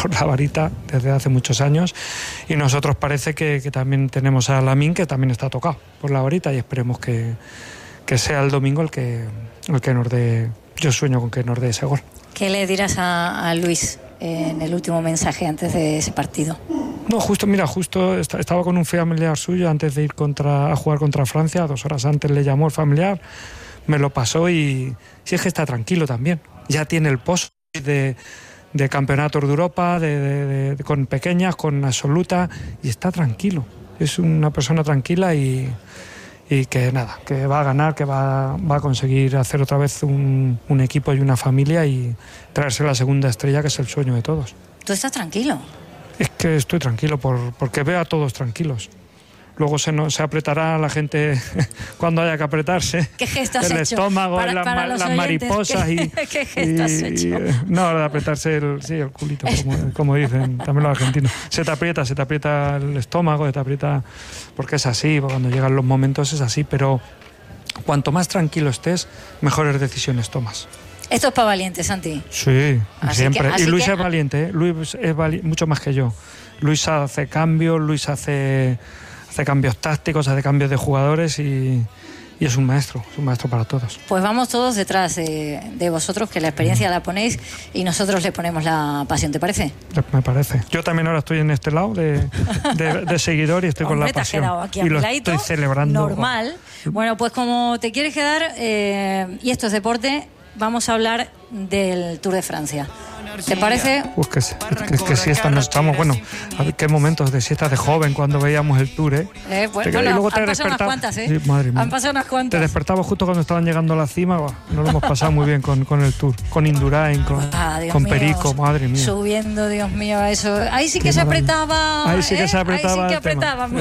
por la varita desde hace muchos años, y nosotros parece que también tenemos a Lamine, que también está tocado por la varita, y esperemos que sea el domingo el que nos dé. Yo sueño con que nos dé ese gol. ¿Qué le dirás a Luis en el último mensaje antes de ese partido? No, justo estaba con un familiar suyo antes de ir a jugar contra Francia. 2 horas antes le llamó el familiar, me lo pasó, y sí, es que está tranquilo también. Ya tiene el post de campeonatos de Europa, con pequeñas, con absoluta, y está tranquilo. Es una persona tranquila y que nada, que va a ganar, que va a conseguir hacer otra vez un equipo y una familia y traerse la segunda estrella, que es el sueño de todos. ¿Tú estás tranquilo? Es que estoy tranquilo porque veo a todos tranquilos. Luego se apretará la gente cuando haya que apretarse. ¿Qué gesto has el hecho? estómago, las mariposas ¿Qué gesto has hecho? No, de apretarse el culito, como dicen también los argentinos. Se te aprieta el estómago, se te aprieta, porque es así, cuando llegan los momentos es así, pero cuanto más tranquilo estés, mejores decisiones tomas. Esto es para valientes, Santi. Sí, siempre. Y Luis es valiente, ¿eh? Luis es mucho más que yo. Luis hace cambios, Luis hace cambios tácticos, hace cambios de jugadores y es un maestro para todos. Pues vamos todos detrás de vosotros, que la experiencia la ponéis y nosotros le ponemos la pasión, ¿te parece? Me parece. Yo también ahora estoy en este lado de seguidor y estoy con la pasión. Aquí y lo estoy celebrando. Normal. Bueno, pues como te quieres quedar, y esto es deporte, vamos a hablar del Tour de Francia. ¿Te parece? Pues que siestas no estamos, bueno, a ver qué momentos de siestas de joven cuando veíamos el Tour, ¿eh? Bueno, y luego han pasado unas cuantas, ¿eh? Sí, madre mía. Han pasado unas cuantas. Te despertabas justo cuando estaban llegando a la cima, no lo hemos pasado muy bien con el Tour, con Indurain, con Perico, madre mía. Subiendo, Dios mío, eso. Ahí sí que se apretaba. Ahí sí que se apretaba. Ahí sí que apretábamos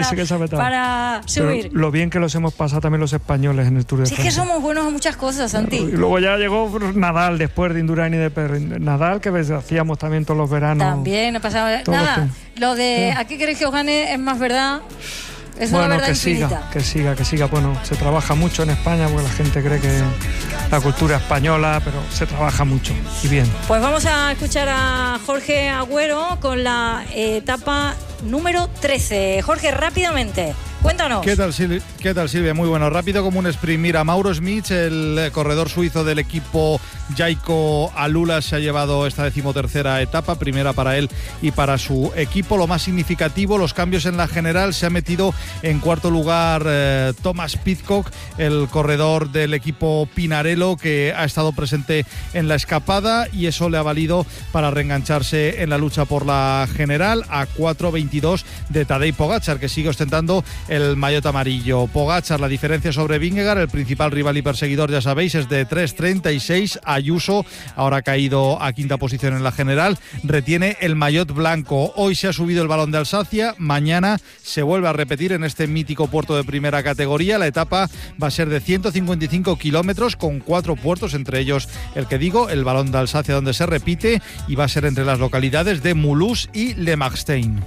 para subir. Pero lo bien que los hemos pasado también los españoles en el Tour de Francia. Sí, es que somos buenos a muchas cosas, Santi. Y luego ya llegó Nadal después de Indurain y de Nadal, que hacíamos también todos los veranos. También no pasaba nada. Lo de ¿a qué queréis que os gane? Es más verdad. Es una verdad infinita. Que siga. Bueno, se trabaja mucho en España porque la gente cree que la cultura española, pero se trabaja mucho y bien. Pues vamos a escuchar a Jorge Agüero con la etapa número 13. Jorge, rápidamente, cuéntanos. ¿Qué tal, Silvia? Muy bueno. Rápido como un sprint. Mira, Mauro Schmitz, el corredor suizo del equipo Jayco Alula, se ha llevado esta 13ª etapa, primera para él y para su equipo. Lo más significativo, los cambios en la general. Se ha metido en cuarto lugar Thomas Pidcock, el corredor del equipo Pinarello, que ha estado presente en la escapada, y eso le ha valido para reengancharse en la lucha por la general a 4:22 de Tadej Pogačar, que sigue ostentando el maillot amarillo. Pogačar, la diferencia sobre Vingegaard, el principal rival y perseguidor, ya sabéis, es de 3:36. Ayuso, ahora ha caído a quinta posición en la general, retiene el maillot blanco. Hoy se ha subido el Balón de Alsacia, mañana se vuelve a repetir en este mítico puerto de primera categoría. La etapa va a ser de 155 kilómetros con 4 puertos, entre ellos el que digo, el Balón de Alsacia, donde se repite, y va a ser entre las localidades de Mulhouse y Le Marstein.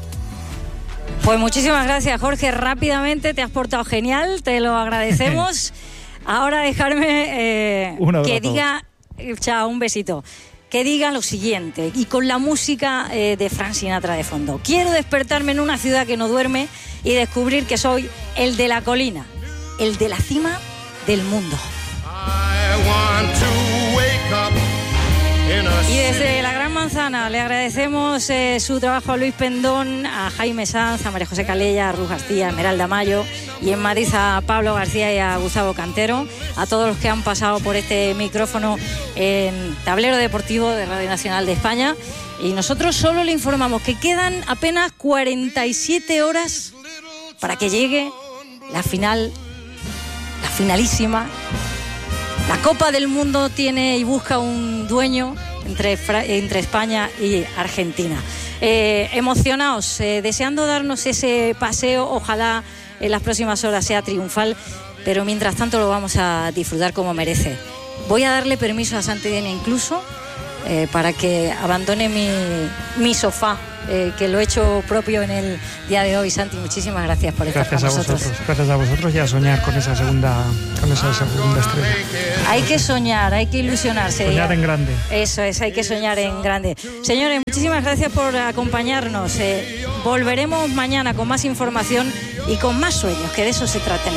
Pues muchísimas gracias, Jorge. Rápidamente te has portado genial, te lo agradecemos. Ahora dejarme que diga, chao, un besito, que diga lo siguiente, y con la música de Frank Sinatra de fondo. Quiero despertarme en una ciudad que no duerme y descubrir que soy el de la colina, el de la cima del mundo. Y desde la Gran Manzana le agradecemos su trabajo a Luis Pendón, a Jaime Sanz, a María José Calella, a Ruth García, a Esmeralda Mayo, y en Madrid a Pablo García y a Gustavo Cantero, a todos los que han pasado por este micrófono en Tablero Deportivo de Radio Nacional de España. Y nosotros solo le informamos que quedan apenas 47 horas para que llegue la final, la finalísima. La Copa del Mundo tiene y busca un dueño entre España y Argentina. Emocionados, deseando darnos ese paseo, ojalá en las próximas horas sea triunfal, pero mientras tanto lo vamos a disfrutar como merece. Voy a darle permiso a Santi Denia incluso para que abandone mi sofá, que lo he hecho propio en el día de hoy. Santi, muchísimas gracias por estar con nosotros. Gracias a vosotros y a soñar con esa segunda estrella. Hay que soñar, hay que ilusionarse. Soñar en grande. Eso es, hay que soñar en grande. Señores, muchísimas gracias por acompañarnos. Volveremos mañana con más información y con más sueños, que de eso se trata.